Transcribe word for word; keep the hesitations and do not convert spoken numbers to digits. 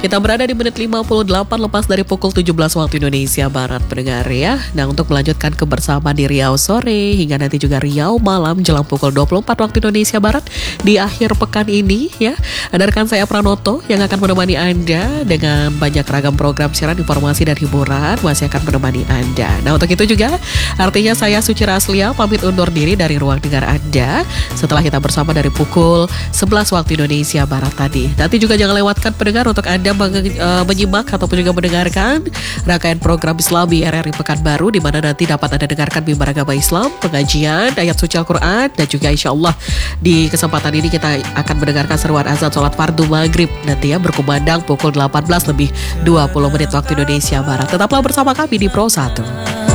Kita berada di menit lima puluh delapan lepas dari pukul tujuh belas waktu Indonesia Barat, pendengar ya. Nah, untuk melanjutkan kebersamaan di Riau sore hingga nanti juga Riau malam jelang pukul dua puluh empat waktu Indonesia Barat di akhir pekan ini ya. Ada rekan saya Pranoto yang akan menemani Anda dengan banyak ragam program siaran, informasi dan hiburan masih akan menemani Anda. Nah, untuk itu juga artinya saya Suci Raslia pamit undur diri dari ruang dengar Anda setelah kita bersama dari pukul sebelas waktu Indonesia Barat tadi. Nanti juga jangan lewatkan pendengar untuk Anda meng- uh, menyimak ataupun juga mendengarkan rangkaian program Islami R R I Pekanbaru, di mana nanti dapat Anda dengarkan bimbang agama Islam, pengajian ayat suci Al-Quran, dan juga insya Allah di kesempatan ini kita akan mendengarkan seruan azan sholat fardu maghrib nanti ya, berkumandang pukul delapan belas lebih dua puluh menit waktu Indonesia Barat. Tetaplah bersama kami di Pro satu.